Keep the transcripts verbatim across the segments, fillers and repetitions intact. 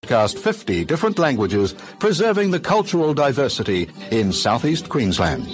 Cast fifty different languages, preserving the cultural diversity in southeast Queensland.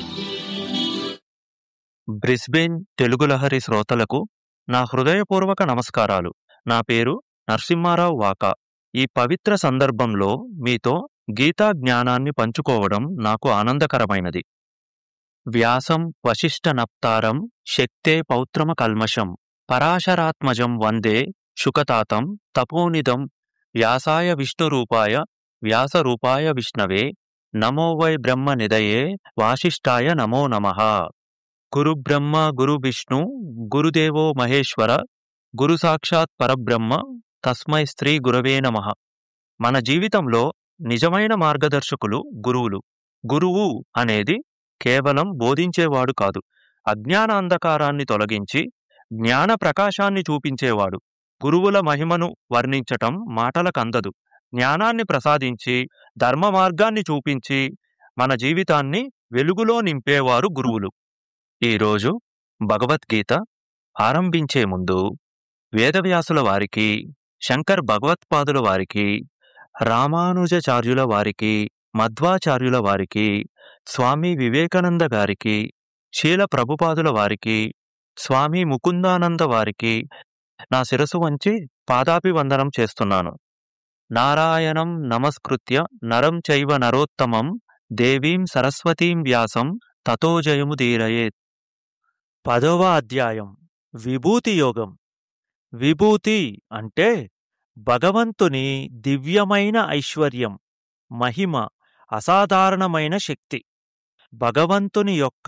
Brisbane Telugu Lahari శ్రోతలకు నా హృదయపూర్వక నమస్కారాలు. నా పేరు నరసింహారావు వాకా. ఈ పవిత్ర సందర్భంలో మీతో గీతా జ్ఞానాన్ని పంచుకోవడం నాకు ఆనందకరమైనది. వ్యాసం వశిష్ఠ నప్తారం శక్తే పౌత్రమ కల్మషం పరాశరాత్మజం వందే శుకతాతం తపోనిదం వ్యాసాయ విష్ణురూపాయ వ్యాసరూపాయ విష్ణవే నమో వై బ్రహ్మ నిదయే వాసిష్ఠాయ నమో నమః. గురుబ్రహ్మ గురు విష్ణు గురుదేవో మహేశ్వర గురు సాక్షాత్ పరబ్రహ్మ తస్మై శ్రీ గురవే నమః. మన జీవితంలో నిజమైన మార్గదర్శకులు గురువులు. గురువు అనేది కేవలం బోధించేవాడు కాదు, అజ్ఞాన అంధకారాన్ని తొలగించి జ్ఞాన ప్రకాశాన్ని చూపించేవాడు. గురువుల మహిమను వర్ణించటం మాటలకందదు. జ్ఞానాన్ని ప్రసాదించి ధర్మ మార్గాన్ని చూపించి మన జీవితాన్ని వెలుగులో నింపేవారు గురువులు. ఈరోజు భగవద్గీత ఆరంభించే ముందు వేదవ్యాసుల వారికి, శంకర్ భగవత్పాదుల వారికి, రామానుజాచార్యుల వారికి, మధ్వాచార్యుల వారికి, స్వామి వివేకానంద గారికి, శీల ప్రభుపాదుల వారికి, స్వామి ముకుందానంద వారికి నా శిరసు వంచి పాదాభివందనం చేస్తున్నాను. నారాయణం నమస్కృత్య నరం చైవ నరోత్తమం దేవీం సరస్వతీం వ్యాసం తతో జయముదీరయేత్. పదవ అధ్యాయం విభూతి యోగం. విభూతి అంటే భగవంతుని దివ్యమైన ఐశ్వర్యం, మహిమ, అసాధారణమైన శక్తి. భగవంతుని యొక్క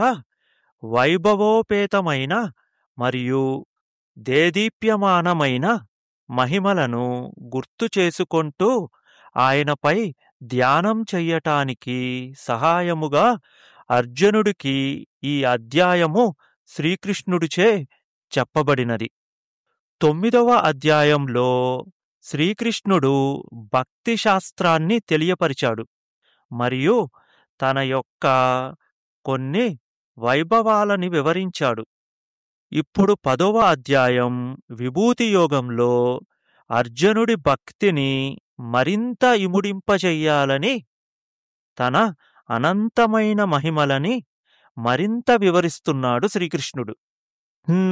వైభవోపేతమైన మరియు దేదీప్యమానమైన మహిమలను గుర్తు చేసుకొంటూ ఆయనపై ధ్యానం చెయ్యటానికి సహాయముగా అర్జునుడికి ఈ అధ్యాయము శ్రీకృష్ణుడిచే చెప్పబడినది. తొమ్మిదవ అధ్యాయంలో శ్రీకృష్ణుడు భక్తి శాస్త్రాన్ని తెలియపరిచాడు మరియు తన యొక్క కొన్ని వైభవాలని వివరించాడు. ఇప్పుడు పదవ అధ్యాయం విభూతి యోగంలో అర్జునుడి భక్తిని మరింత ఇముడింపచెయ్యాలని తన అనంతమైన మహిమలని మరింత వివరిస్తున్నాడు శ్రీకృష్ణుడు.